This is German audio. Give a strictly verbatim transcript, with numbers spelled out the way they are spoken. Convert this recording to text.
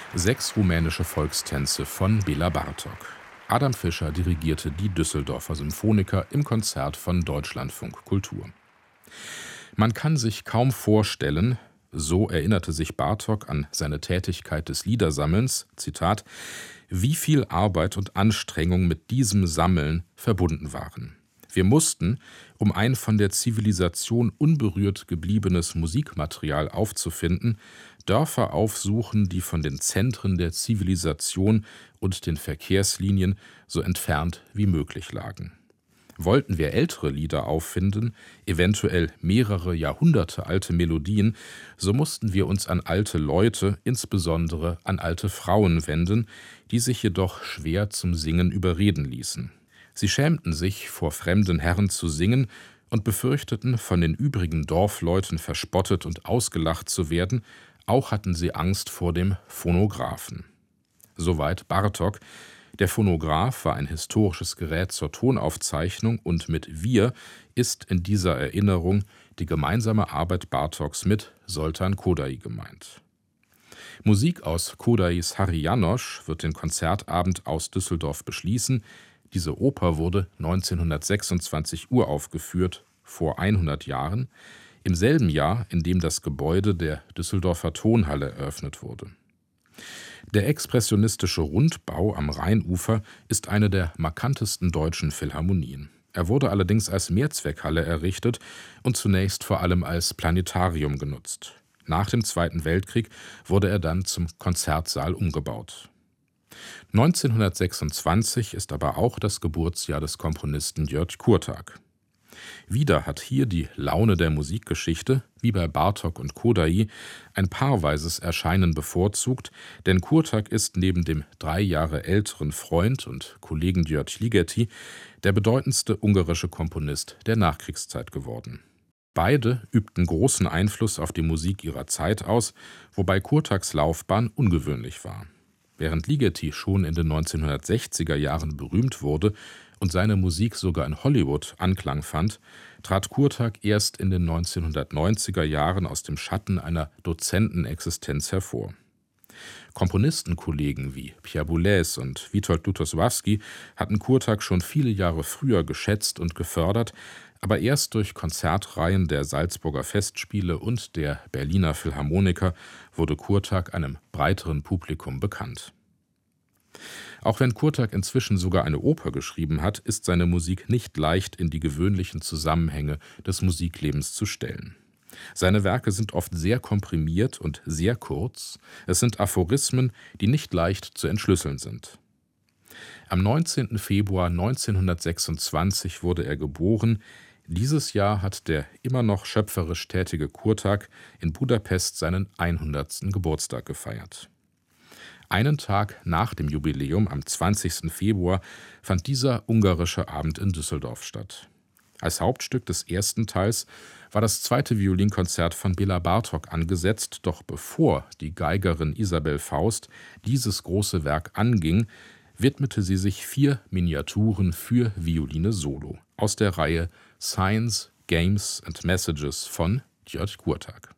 Sechs rumänische Volkstänze von Béla Bartók. Adam Fischer dirigierte die Düsseldorfer Symphoniker im Konzert von Deutschlandfunk Kultur. Man kann sich kaum vorstellen, so erinnerte sich Bartók an seine Tätigkeit des Liedersammelns, Zitat, wie viel Arbeit und Anstrengung mit diesem Sammeln verbunden waren. Wir mussten, um ein von der Zivilisation unberührt gebliebenes Musikmaterial aufzufinden, Dörfer aufsuchen, die von den Zentren der Zivilisation und den Verkehrslinien so entfernt wie möglich lagen. Wollten wir ältere Lieder auffinden, eventuell mehrere Jahrhunderte alte Melodien, so mussten wir uns an alte Leute, insbesondere an alte Frauen wenden, die sich jedoch schwer zum Singen überreden ließen. Sie schämten sich, vor fremden Herren zu singen und befürchteten, von den übrigen Dorfleuten verspottet und ausgelacht zu werden, auch hatten sie Angst vor dem Phonographen. Soweit Bartók. Der Phonograph war ein historisches Gerät zur Tonaufzeichnung und mit wir ist in dieser Erinnerung die gemeinsame Arbeit Bartóks mit Zoltán Kodály gemeint. Musik aus Kodály's Háry János wird den Konzertabend aus Düsseldorf beschließen. Diese Oper wurde neunzehnhundertsechsundzwanzig uraufgeführt, vor hundert Jahren, im selben Jahr, in dem das Gebäude der Düsseldorfer Tonhalle eröffnet wurde. Der expressionistische Rundbau am Rheinufer ist eine der markantesten deutschen Philharmonien. Er wurde allerdings als Mehrzweckhalle errichtet und zunächst vor allem als Planetarium genutzt. Nach dem Zweiten Weltkrieg wurde er dann zum Konzertsaal umgebaut. neunzehnhundertsechsundzwanzig ist aber auch das Geburtsjahr des Komponisten György Kurtág. Wieder hat hier die Laune der Musikgeschichte, wie bei Bartók und Kodály, ein paarweises Erscheinen bevorzugt, denn Kurtág ist neben dem drei Jahre älteren Freund und Kollegen György Ligeti der bedeutendste ungarische Komponist der Nachkriegszeit geworden. Beide übten großen Einfluss auf die Musik ihrer Zeit aus, wobei Kurtágs Laufbahn ungewöhnlich war. Während Ligeti schon in den neunzehnhundertsechziger Jahren berühmt wurde und seine Musik sogar in Hollywood Anklang fand, trat Kurtág erst in den neunzehnhundertneunziger Jahren aus dem Schatten einer Dozentenexistenz hervor. Komponistenkollegen wie Pierre Boulez und Witold Lutosławski hatten Kurtág schon viele Jahre früher geschätzt und gefördert, aber erst durch Konzertreihen der Salzburger Festspiele und der Berliner Philharmoniker wurde Kurtág einem breiteren Publikum bekannt. Auch wenn Kurtág inzwischen sogar eine Oper geschrieben hat, ist seine Musik nicht leicht in die gewöhnlichen Zusammenhänge des Musiklebens zu stellen. Seine Werke sind oft sehr komprimiert und sehr kurz, es sind Aphorismen, die nicht leicht zu entschlüsseln sind. Am neunzehnten Februar neunzehnhundertsechsundzwanzig wurde er geboren. Dieses Jahr hat der immer noch schöpferisch tätige Kurtág in Budapest seinen hundertsten Geburtstag gefeiert. Einen Tag nach dem Jubiläum, am zwanzigsten Februar, fand dieser ungarische Abend in Düsseldorf statt. Als Hauptstück des ersten Teils war das zweite Violinkonzert von Béla Bartók angesetzt, doch bevor die Geigerin Isabel Faust dieses große Werk anging, widmete sie sich vier Miniaturen für Violine solo aus der Reihe Signs, Games and Messages von György Kurtág.